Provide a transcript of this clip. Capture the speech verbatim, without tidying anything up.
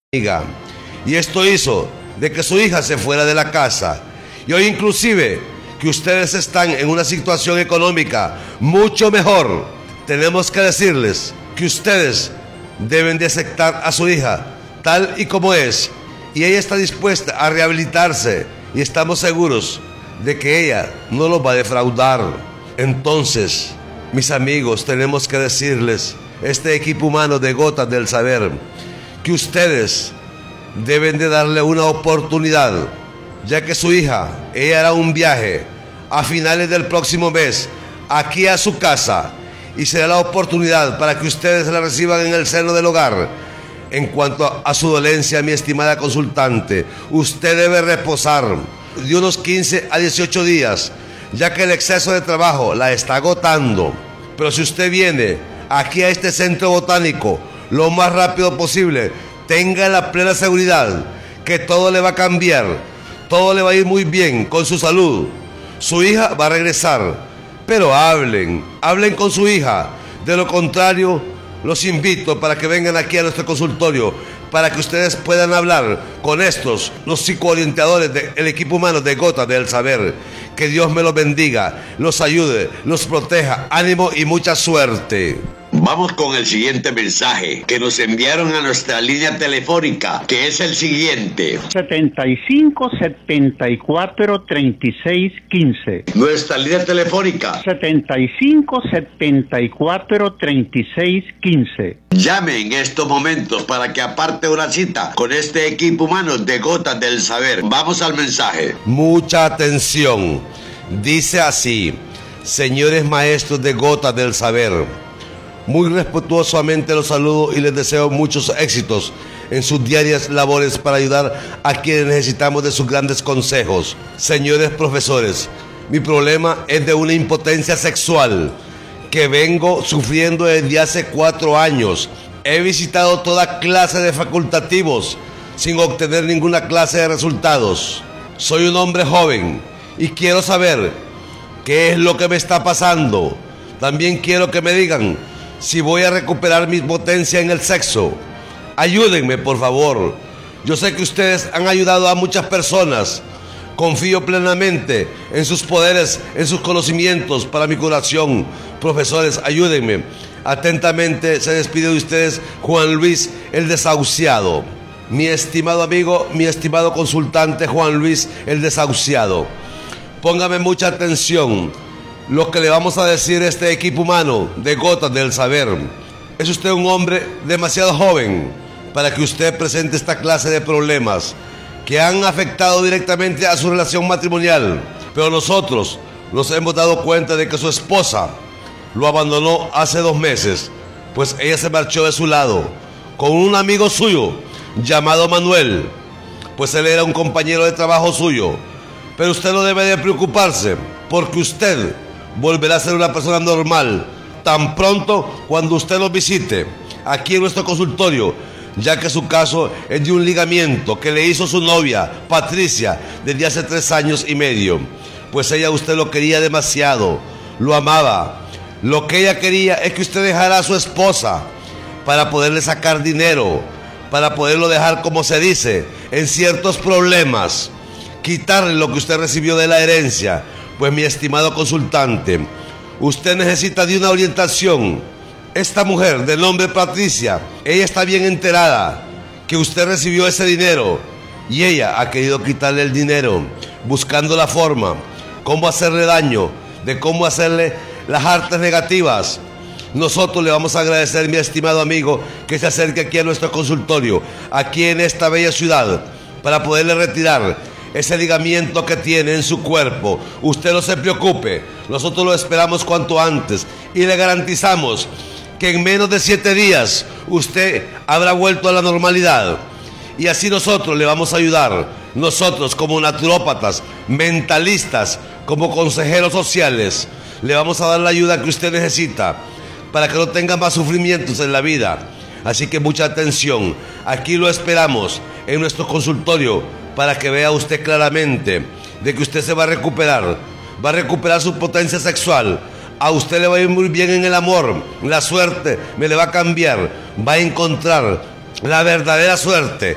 amiga, y esto hizo de que su hija se fuera de la casa. Y hoy inclusive que ustedes están en una situación económica mucho mejor, tenemos que decirles que ustedes deben de aceptar a su hija tal y como es, y ella está dispuesta a rehabilitarse y estamos seguros de que ella no los va a defraudar. Entonces, mis amigos, tenemos que decirles, este equipo humano de Gotas del Saber, que ustedes deben de darle una oportunidad, ya que su hija, ella hará un viaje a finales del próximo mes aquí a su casa y será la oportunidad para que ustedes la reciban en el seno del hogar. En cuanto a, a su dolencia, mi estimada consultante, usted debe reposar de unos quince a dieciocho días, ya que el exceso de trabajo la está agotando. Pero si usted viene aquí a este centro botánico lo más rápido posible, tenga la plena seguridad que todo le va a cambiar, todo le va a ir muy bien con su salud. Su hija va a regresar, pero hablen, hablen con su hija. De lo contrario, los invito para que vengan aquí a nuestro consultorio, para que ustedes puedan hablar con estos, los psicoorientadores del equipo humano de Gotas del Saber. Que Dios me los bendiga, los ayude, los proteja, ánimo y mucha suerte. Vamos con el siguiente mensaje que nos enviaron a nuestra línea telefónica, que es el siguiente: setenta y cinco, setenta y cuatro, treinta y seis, quince. Nuestra línea telefónica: setenta y cinco, setenta y cuatro, treinta y seis, quince. Llame en estos momentos para que aparte una cita con este equipo humano de Gotas del Saber. Vamos al mensaje. Mucha atención. Dice así: señores maestros de Gotas del Saber, muy respetuosamente los saludo y les deseo muchos éxitos en sus diarias labores para ayudar a quienes necesitamos de sus grandes consejos. Señores profesores, mi problema es de una impotencia sexual que vengo sufriendo desde hace cuatro años. He visitado toda clase de facultativos sin obtener ninguna clase de resultados. Soy un hombre joven y quiero saber qué es lo que me está pasando. También quiero que me digan si voy a recuperar mi potencia en el sexo. Ayúdenme, por favor. Yo sé que ustedes han ayudado a muchas personas. Confío plenamente en sus poderes, en sus conocimientos para mi curación. Profesores, ayúdenme. Atentamente se despide de ustedes Juan Luis el Desahuciado. Mi estimado amigo, mi estimado consultante Juan Luis el Desahuciado, póngame mucha atención. Lo que le vamos a decir a este equipo humano de Gotas del Saber. Es usted un hombre demasiado joven para que usted presente esta clase de problemas que han afectado directamente a su relación matrimonial. Pero nosotros nos hemos dado cuenta de que su esposa lo abandonó hace dos meses, pues ella se marchó de su lado con un amigo suyo llamado Manuel, pues él era un compañero de trabajo suyo. Pero usted no debe de preocuparse, porque usted volverá a ser una persona normal tan pronto cuando usted nos visite aquí en nuestro consultorio, ya que su caso es de un ligamiento que le hizo su novia, Patricia, desde hace tres años y medio. Pues ella a usted lo quería demasiado, lo amaba. Lo que ella quería es que usted dejara a su esposa para poderle sacar dinero, para poderlo dejar, como se dice, en ciertos problemas, quitarle lo que usted recibió de la herencia. Pues mi estimado consultante, usted necesita de una orientación. Esta mujer de nombre Patricia, ella está bien enterada que usted recibió ese dinero y ella ha querido quitarle el dinero, buscando la forma, cómo hacerle daño, de cómo hacerle las artes negativas. Nosotros le vamos a agradecer, mi estimado amigo, que se acerque aquí a nuestro consultorio, aquí en esta bella ciudad, para poderle retirar ese ligamiento que tiene en su cuerpo. Usted no se preocupe, nosotros lo esperamos cuanto antes y le garantizamos que en menos de siete días usted habrá vuelto a la normalidad. Y así nosotros le vamos a ayudar, nosotros como naturópatas, mentalistas, como consejeros sociales, le vamos a dar la ayuda que usted necesita para que no tenga más sufrimientos en la vida. Así que mucha atención, aquí lo esperamos en nuestro consultorio para que vea usted claramente de que usted se va a recuperar, va a recuperar su potencia sexual. A usted le va a ir muy bien en el amor, la suerte me le va a cambiar, va a encontrar la verdadera suerte.